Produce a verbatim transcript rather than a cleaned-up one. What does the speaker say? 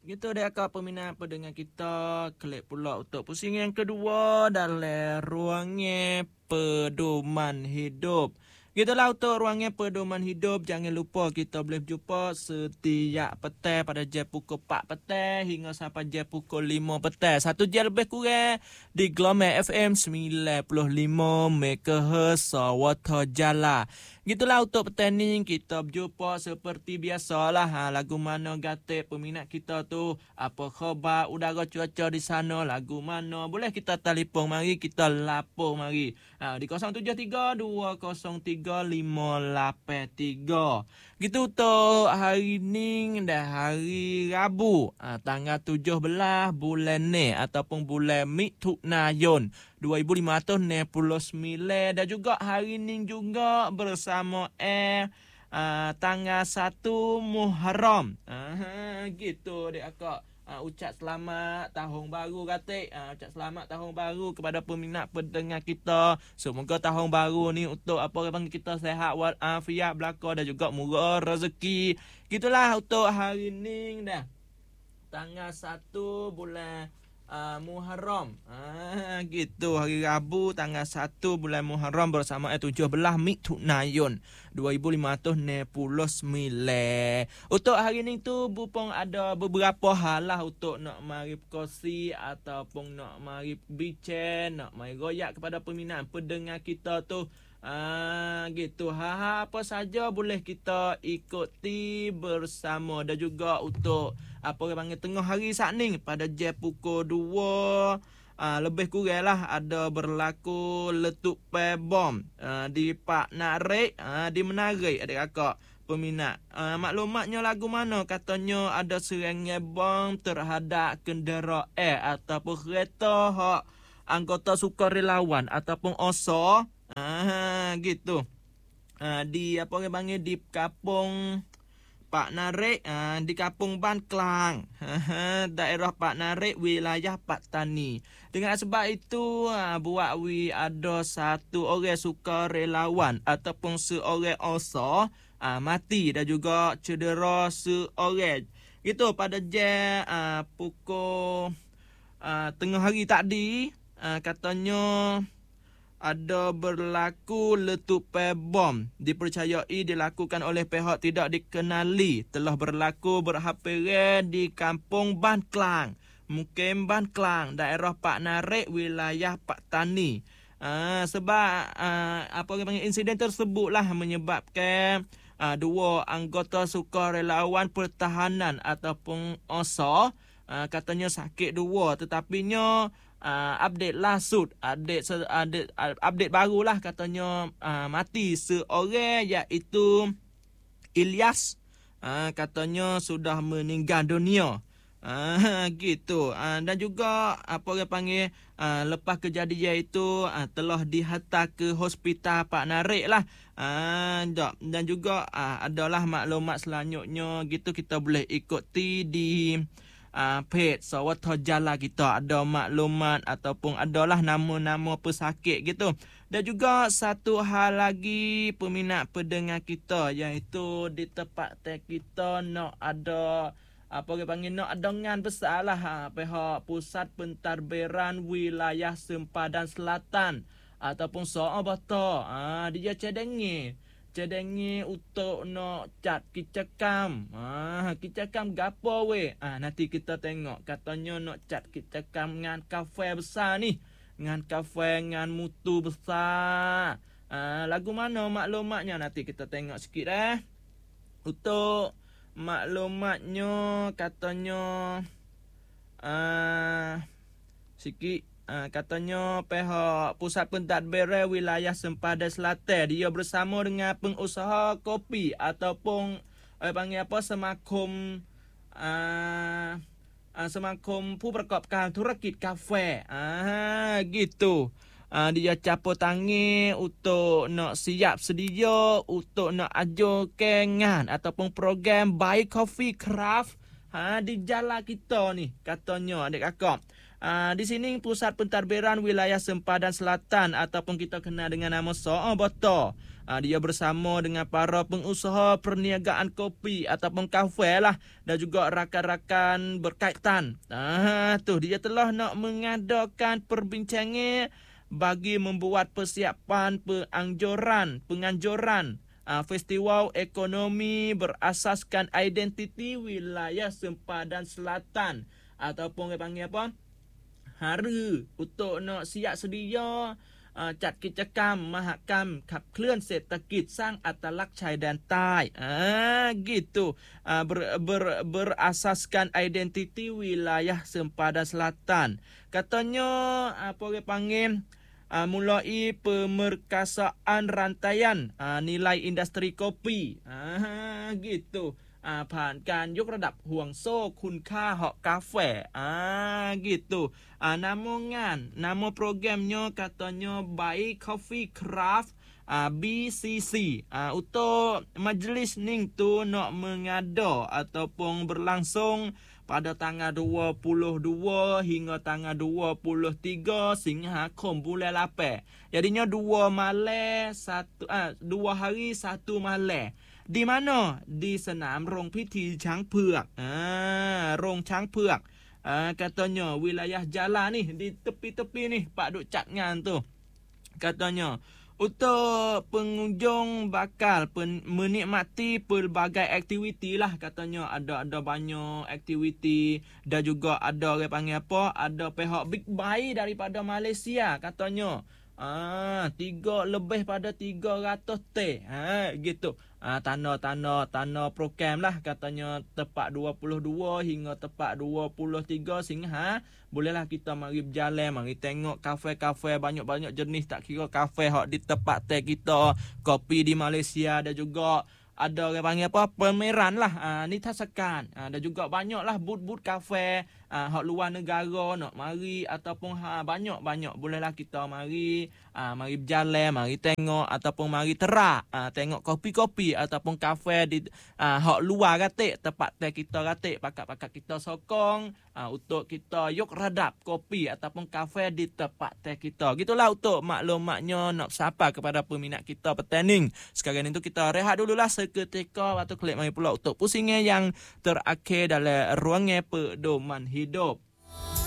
Gitu deh akak peminat pendengar kita. Klik pula untuk pusing yang kedua dalam ruangnya pedoman hidup. Gitulah untuk ruangnya pedoman hidup. Jangan lupa kita boleh berjumpa setiap petang pada jam pukul empat petang hingga sampai jam pukul lima petang. Satu jam lebih kurang di Glomer F M sembilan puluh lima megahertz Sawata Jala. Gitulah untuk petang ni kita berjumpa seperti biasalah. Ha, lagu mana gatik peminat kita tu, apa khabar udara cuaca di sana, lagu mana boleh kita telefon mari, kita lapor mari. Ha, di kosong tujuh tiga dua kosong tiga lima lapan tiga. Gitu untuk hari ni dah hari Rabu, ha, tanggal tujuh belas bulan ni ataupun bulan Mitunayon dua ribu lima ratus enam puluh sembilan, dan juga hari ni juga bersama eh uh, tanggal satu Muharram. Aha, gitu dek akak. Uh, ucap selamat tahun baru katik. Uh, ucap selamat tahun baru kepada peminat pendengar kita. Semoga tahun baru ni untuk apa orang panggil kita sihat walafiat belaka dan juga murah rezeki. Gitulah untuk hari ni dah. Tanggal satu bulan Uh, Muharram. Ah, gitu hari Rabu tanggal satu bulan Muharram bersama tujuh belas Mitunayon dua ribu lima ratus enam puluh sembilan. Untuk hari ni tu Bupong ada beberapa hal lah untuk nak mari kosi ataupun nak mari bincang, nak mari royak kepada peminat pendengar kita tu. Ah, gitu. Ha, apa saja boleh kita ikuti bersama, dan juga untuk apa orang panggil tengah hari saat ni pada jam pukul dua ah, lebih kurang lah ada berlaku letupan bom ah, di Pak Narik ah, di Menarik adik kakak peminat. Ah, maklumatnya lagu mana katanya ada serangan bom terhadap kenderaan ataupun kereta hak anggota sukarelawan ataupun O S A. Ah, gitu. Ah, di apa orang panggil di kampung Pak Narik, ah, di kampung Ban Klang, daerah Pak Narik, wilayah Pak Tani. Dengan sebab itu ah, buat wi ada satu orang sukarelawan ataupun seorang O S A ah, mati dan juga cedera seorang. Gitu pada jam ah, pukul ah, tengah hari tadi ah, katanya ada berlaku letupan bom dipercayai dilakukan oleh pihak tidak dikenali telah berlaku berhampiran di kampung Ban Klang, Mukim Ban Klang, daerah Pak Narik, wilayah Pak Tani. Ah, sebab ah, apa orang panggil insiden tersebutlah menyebabkan ah, dua anggota sukarelawan pertahanan ataupun O S A ah, katanya sakit dua, tetapinya Uh, update lasut, update, update, update barulah katanya uh, mati seorang iaitu Ilyas, uh, katanya sudah meninggal dunia. Uh, gitu. Uh, dan juga apa orang panggil uh, lepas kejadian itu uh, telah dihantar ke hospital Pak Narik lah. Uh, dan juga uh, adalah maklumat selanjutnya gitu kita boleh ikuti di Uh, page Sawata Jala kita, ada maklumat ataupun adalah nama-nama pesakit gitu. Dan juga satu hal lagi peminat pendengar kita, iaitu di tempat kita nak ada apa orang panggil nak ada ngan besar lah ha, pihak pusat pentadbiran wilayah Sempadan Selatan ataupun Soal Bata. Ah, dia cadangi cadangi untuk nak cat kicakam. Ah, kicakam gapo we? Ah, nanti kita tengok katanya nak cat kicakam dengan kafe besar ni. Dengan kafe dengan mutu besar. Ah, lagu mana maklumatnya nanti kita tengok sikit eh. Untuk maklumatnya katanya ah sikit Uh, katanya pihak pusat pentadbiran wilayah Sempadan Selatan dia bersama dengan pengusaha kopi ataupun eh, panggil apa semakum uh, uh, semakum perkopkan turakit kafe. Ah, gitu. Uh, dia capur tangan untuk nak siap sedia untuk nak ajukan ataupun program Buy Coffee Craft ha, di jalan kita ni katanya adik kakak. Uh, di sini Pusat Pentadbiran Wilayah Sempadan Selatan ataupun kita kenal dengan nama So'o Boto. Uh, dia bersama dengan para pengusaha perniagaan kopi ataupun kafe lah dan juga rakan-rakan berkaitan. Ah, uh, tu dia telah nak mengadakan perbincangan bagi membuat persiapan penganjuran, penganjuran uh, festival ekonomi berasaskan identiti wilayah Sempadan Selatan ataupun dia panggil apa? Hari untuk nak siap sedia uh, จัดกิจกรรมมหกรรมขับเคลื่อนเศรษฐกิจสร้างอัตลักษณ์ชายแดนใต้ ah gitu uh, ber, ber, berasaskan identiti wilayah Sempadan Selatan. Katanya apa dia panggil uh, mulai pemerkasaan rantaian uh, nilai industri kopi. Ah gitu. Uh, ผ่านการยกระดับห่วงโซ่คุณค่าเหาะกาแฟ ah gitu. Uh, nama ngan, nama programnya katanya Buy Coffee Craft uh, B C C. Uh, untuk majlis ning tu nak mengada ataupun berlangsung pada tanggal dua puluh dua hingga tanggal dua puluh tiga Singahakom bulan lapan. Jadinya dua malam satu ah dua hari satu malam. Di mana? Di senam Rong Piti Chang Phuak. Ah, Rong Chang Phuak. Ah, katanya wilayah jalan ni di tepi-tepi ni Pak Duk Cat ngan tu. Katanya untuk pengunjung bakal pen, menikmati pelbagai aktiviti lah katanya. Ada ada banyak aktiviti dan juga ada orang panggil apa? Ada pihak big buy daripada Malaysia katanya. Ah, tiga lebih pada tiga ratus T. Ha, gitu. Ah, tanda-tanda tanda program lah katanya tepat dua puluh dua hingga tepat dua puluh tiga Singha. Bolehlah kita mari berjalan, mari tengok kafe-kafe banyak-banyak jenis, tak kira kafe hak di tempat teh kita, kopi di Malaysia dan juga ada orang panggil apa? Pameran lah. Ah, ni tasakan. Ah, dan juga banyaklah booth-booth kafe ah hak luar negara nak mari ataupun ha, banyak-banyak bolehlah kita mari ah, mari berjalan, mari tengok ataupun mari terak ah, tengok kopi-kopi ataupun kafe di ah, hak luar katik tempat teh kita katik pakat-pakat kita sokong ah, untuk kita yok redap kopi ataupun kafe di tempat teh kita. Gitulah untuk maklumatnya nak sapa kepada peminat kita petanding. Sekarang itu kita rehat dululah seketika waktu klik mari pula untuk pusingnya yang terakhir dalam ruangnya pedoman hidup.